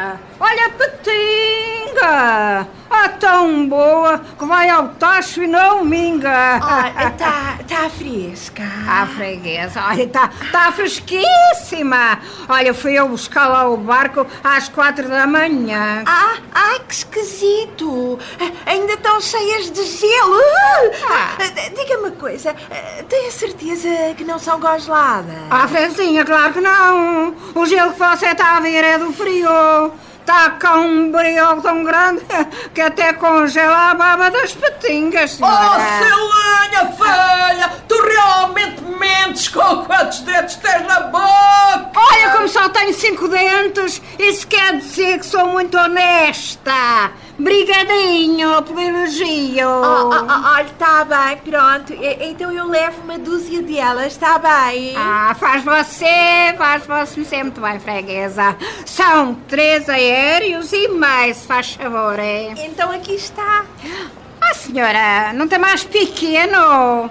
Olha, petinga! Tão boa que vai ao tacho e não minga. Olha, tá fresca. Freguesa, olha, tá fresquíssima. Olha, fui eu buscar lá o barco às 4 da manhã. Que esquisito. Ainda estão cheias de gelo. Diga-me uma coisa, tem a certeza que não são congeladas? Freguesinha, claro que não. O gelo que você está a ver é do frio. Está cá um brilho tão grande que até congela a baba das petingas, senhora. Celanha, velha! Tu realmente mentes com quantos dentes tens na boca? Olha, como só tenho 5 dentes, isso quer dizer que sou muito honesta. Brigadinho pelo elogio. Olha, está bem, pronto. Então eu levo uma dúzia delas, está bem? Faz você sempre bem, freguesa. São 3 aéreos e mais, se faz favor, é? Então aqui está. Senhora, não tem mais pequeno?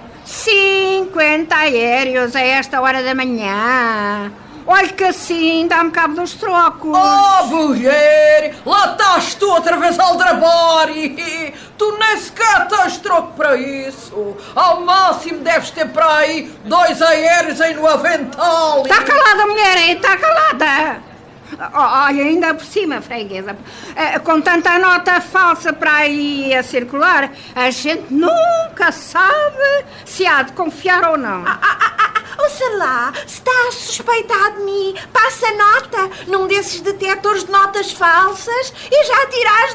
50 aéreos a esta hora da manhã. Olha que assim dá-me cabo dos trocos. Mulher, lá estás tu outra vez a aldrabar. Tu nem sequer tens troco para isso. Ao máximo deves ter para aí 2 aéreos aí no avental. Está calada, mulher, está calada. Olha, ainda por cima, freguesa, com tanta nota falsa para aí a circular, a gente nunca sabe se há de confiar ou não. Ouça lá, se está a suspeitar de mim, passa nota num desses detectores de notas falsas e já tira as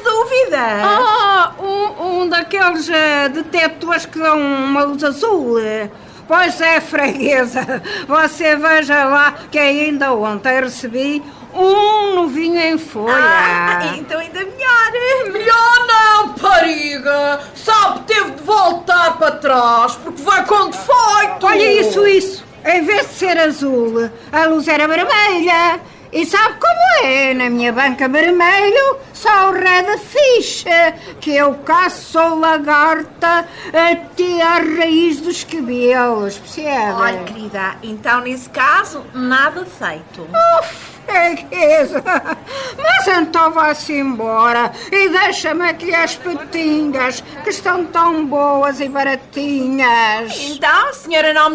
dúvidas. Um daqueles detectores que dão uma luz azul. Pois é, freguesa, você veja lá que ainda ontem recebi um novinho em folha. Então ainda melhor. Melhor não, pariga. Sabe, teve de voltar para trás porque vai com defeito. Olha isso. Em vez de ser azul, a luz era vermelha. E sabe como é? Na minha banca vermelho só o red fish, que eu caço lagarta até à raiz dos cabelos, percebe? Olha, querida, então nesse caso, nada feito. Freguesa, mas então vá-se embora e deixa-me aqui as petingas, que estão tão boas e baratinhas. Então, a senhora não me